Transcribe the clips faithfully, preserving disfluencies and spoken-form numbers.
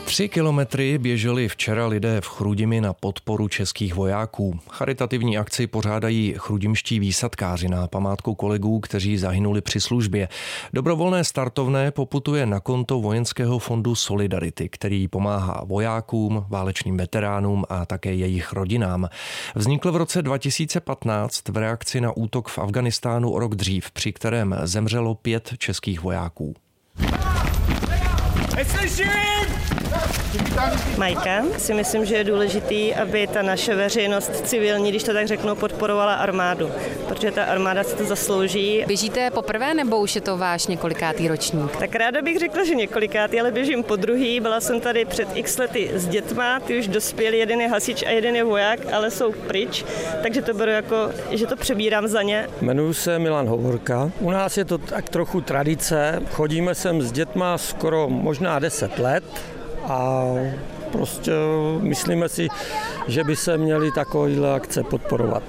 Tři kilometry běželi včera lidé v Chrudimi na podporu českých vojáků. Charitativní akci pořádají chrudimští výsadkáři na památku kolegů, kteří zahynuli při službě. Dobrovolné startovné poputuje na konto Vojenského fondu Solidarity, který pomáhá vojákům, válečným veteránům a také jejich rodinám. Vznikl v roce dva tisíce patnáct v reakci na útok v Afghánistánu o rok dřív, při kterém zemřelo pět českých vojáků. Majka, si myslím, že je důležitý, aby ta naše veřejnost civilní, když to tak řeknu, podporovala armádu, protože ta armáda si to zaslouží. Běžíte poprvé nebo už je to váš několikátý ročník? Tak ráda bych řekla, že několikátý, ale běžím po druhý. Byla jsem tady před x lety s dětma, ty už dospěli, jeden je hasič a jeden je voják, ale jsou pryč, takže to beru jako, že to přebírám za ně. Jmenuji se Milan Hovorka. U nás je to tak trochu tradice. Chodíme sem s dětma skoro možná deset let. A prostě myslíme si, že by se měly takovéhle akce podporovat.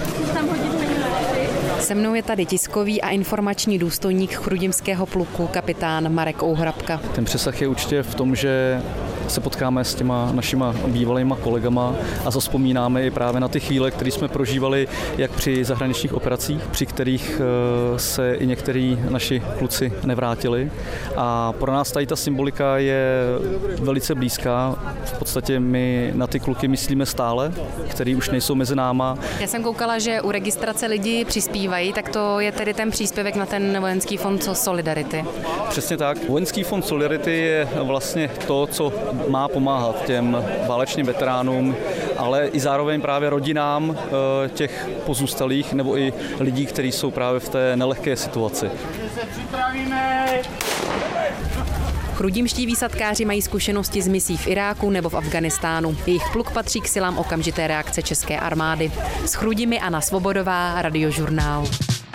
Se mnou je tady tiskový a informační důstojník chrudimského pluku kapitán Marek Ouhrabka. Ten přesah je určitě v tom, že se potkáme s těma našima bývalýma kolegama a zavzpomínáme i právě na ty chvíle, které jsme prožívali jak při zahraničních operacích, při kterých se i některý naši kluci nevrátili. A pro nás tady ta symbolika je velice blízká. V podstatě my na ty kluky myslíme stále, který už nejsou mezi náma. Já jsem koukala, že u registrace lidi přispívají, tak to je tedy ten příspěvek na ten Vojenský fond Solidarity. Přesně tak. Vojenský fond Solidarity je vlastně to, co má pomáhat těm válečným veteránům, ale i zároveň právě rodinám těch pozůstalých nebo i lidí, kteří jsou právě v té nelehké situaci. Chrudimští výsadkáři mají zkušenosti z misí v Iráku nebo v Afghánistánu. Jejich pluk patří k silám okamžité reakce české armády. S Chrudimi Anna Svobodová, Radiožurnál.